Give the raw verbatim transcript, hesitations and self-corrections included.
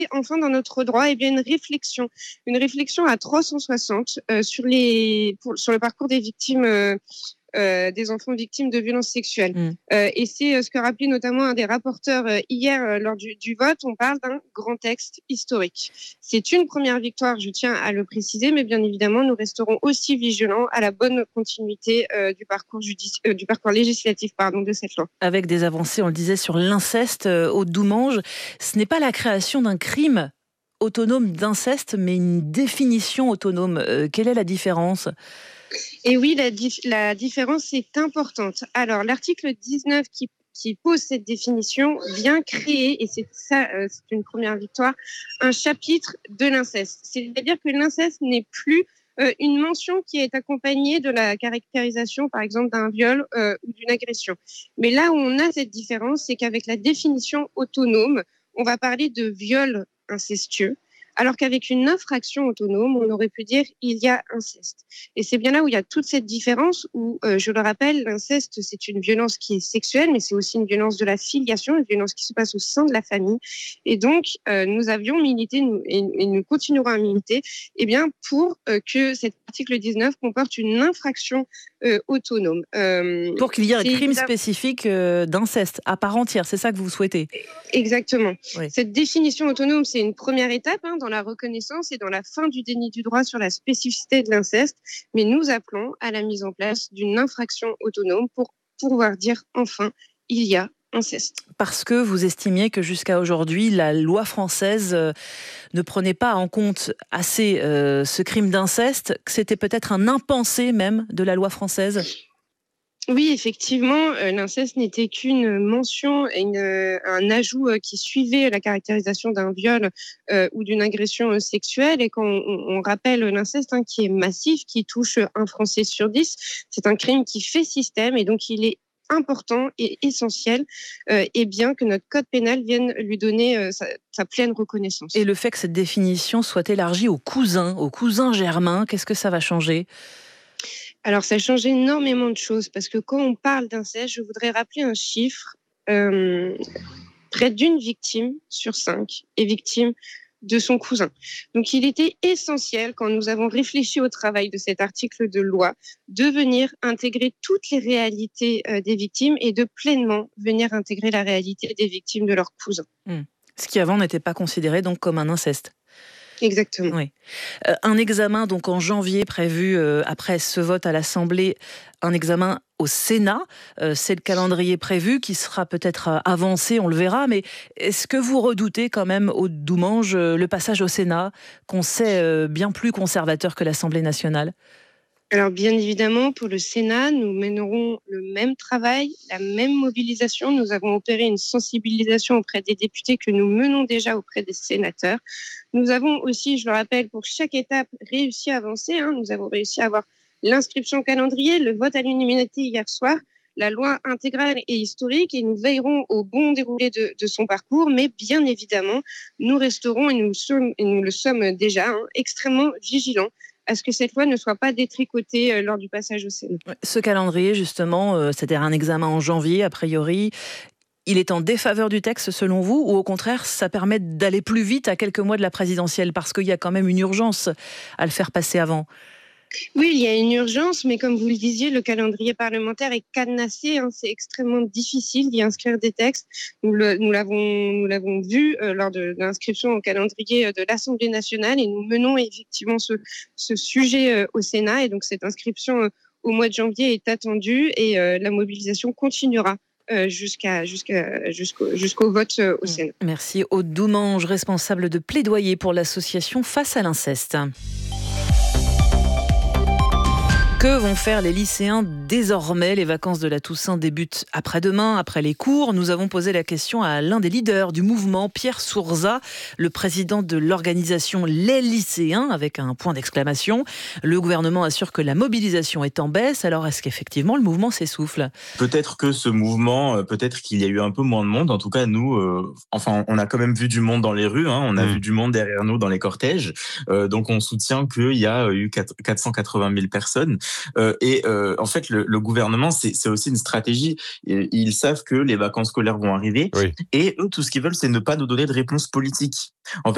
enfin dans notre droit eh bien, une réflexion, une réflexion à trois cent soixante euh, sur, les, pour, sur le parcours des victimes euh, Euh, des enfants victimes de violences sexuelles. Mmh. Euh, et c'est euh, ce que rappelait notamment un des rapporteurs euh, hier euh, lors du, du vote. On parle d'un grand texte historique. C'est une première victoire, je tiens à le préciser, mais bien évidemment, nous resterons aussi vigilants à la bonne continuité euh, du, parcours judici- euh, du parcours législatif pardon, de cette loi. Avec des avancées, on le disait, sur l'inceste euh, au Doumange, ce n'est pas la création d'un crime autonome d'inceste, mais une définition autonome. Euh, quelle est la différence ? Et oui, la, dif- la différence est importante. Alors, l'article dix-neuf qui, qui pose cette définition vient créer, et c'est ça, euh, c'est une première victoire, un chapitre de l'inceste. C'est-à-dire que l'inceste n'est plus euh, une mention qui est accompagnée de la caractérisation, par exemple, d'un viol euh, ou d'une agression. Mais là où on a cette différence, c'est qu'avec la définition autonome, on va parler de viol incestueux. Alors qu'avec une infraction autonome, on aurait pu dire il y a inceste. Et c'est bien là où il y a toute cette différence où, euh, je le rappelle, l'inceste, c'est une violence qui est sexuelle, mais c'est aussi une violence de la filiation, une violence qui se passe au sein de la famille. Et donc, euh, nous avions milité nous, et, et nous continuerons à militer eh bien, pour euh, que cet article dix-neuf comporte une infraction euh, autonome. Euh, pour qu'il y ait un crime évidemment... spécifique euh, d'inceste à part entière, c'est ça que vous souhaitez ? Exactement. Oui. Cette définition autonome, c'est une première étape hein, dans la reconnaissance et dans la fin du déni du droit sur la spécificité de l'inceste, mais nous appelons à la mise en place d'une infraction autonome pour pouvoir dire enfin, il y a inceste. Parce que vous estimiez que jusqu'à aujourd'hui, la loi française euh, ne prenait pas en compte assez euh, ce crime d'inceste, que c'était peut-être un impensé même de la loi française ? Oui, effectivement, euh, l'inceste n'était qu'une mention, une, euh, un ajout euh, qui suivait la caractérisation d'un viol euh, ou d'une agression euh, sexuelle. Et quand on, on rappelle l'inceste, hein, qui est massif, qui touche un Français sur dix, c'est un crime qui fait système et donc il est important et essentiel, euh, et bien que notre code pénal vienne lui donner euh, sa, sa pleine reconnaissance. Et le fait que cette définition soit élargie aux cousins, aux cousins germains, qu'est-ce que ça va changer ? Alors, ça change énormément de choses parce que quand on parle d'inceste, je voudrais rappeler un chiffre. Euh, près d'une victime sur cinq est victime de son cousin. Donc, il était essentiel, quand nous avons réfléchi au travail de cet article de loi, de venir intégrer toutes les réalités euh, des victimes et de pleinement venir intégrer la réalité des victimes de leurs cousins. Mmh. Ce qui avant n'était pas considéré donc comme un inceste. Exactement. Oui. Euh, un examen donc en janvier prévu euh, après ce vote à l'Assemblée, un examen au Sénat. Euh, c'est le calendrier prévu qui sera peut-être avancé, on le verra. Mais est-ce que vous redoutez quand même au Doumange euh, le passage au Sénat, qu'on sait euh, bien plus conservateur que l'Assemblée nationale ? Alors bien évidemment, pour le Sénat, nous mènerons le même travail, la même mobilisation. Nous avons opéré une sensibilisation auprès des députés que nous menons déjà auprès des sénateurs. Nous avons aussi, je le rappelle, pour chaque étape, réussi à avancer. Hein. Nous avons réussi à avoir l'inscription au calendrier, le vote à l'unanimité hier soir, la loi intégrale et historique, et nous veillerons au bon déroulé de, de son parcours. Mais bien évidemment, nous resterons, et nous, sommes, et nous le sommes déjà, hein, extrêmement vigilants à ce que cette loi ne soit pas détricotée euh, lors du passage au Sénat. Ce calendrier, justement, euh, c'est-à-dire un examen en janvier, a priori, il est en défaveur du texte selon vous, ou au contraire, ça permet d'aller plus vite à quelques mois de la présidentielle, parce qu'il y a quand même une urgence à le faire passer avant ? Oui, il y a une urgence, mais comme vous le disiez, le calendrier parlementaire est cadenassé. Hein, c'est extrêmement difficile d'y inscrire des textes. Nous, le, nous, l'avons, nous l'avons vu euh, lors de, de l'inscription au calendrier de l'Assemblée nationale, et nous menons effectivement ce, ce sujet euh, au Sénat. Et donc cette inscription euh, au mois de janvier est attendue, et euh, la mobilisation continuera euh, jusqu'à, jusqu'à, jusqu'au, jusqu'au vote euh, au Sénat. Merci. Aude Doumange, responsable de plaidoyer pour l'association Face à l'inceste. Que vont faire les lycéens désormais ? Les vacances de la Toussaint débutent après-demain, après les cours. Nous avons posé la question à l'un des leaders du mouvement, Pierre Sourza, le président de l'organisation Les Lycéens, avec un point d'exclamation. Le gouvernement assure que la mobilisation est en baisse. Alors, est-ce qu'effectivement, le mouvement s'essouffle ? Peut-être que ce mouvement, peut-être qu'il y a eu un peu moins de monde. En tout cas, nous, euh, enfin, on a quand même vu du monde dans les rues. Hein, on a mmh. vu du monde derrière nous dans les cortèges. Euh, donc, on soutient qu'il y a eu quatre cent quatre-vingt mille personnes. Euh, et euh, en fait, le, le gouvernement, c'est, c'est aussi une stratégie. Et, ils savent que les vacances scolaires vont arriver. Oui. Et eux, tout ce qu'ils veulent, c'est ne pas nous donner de réponse politique. En fait,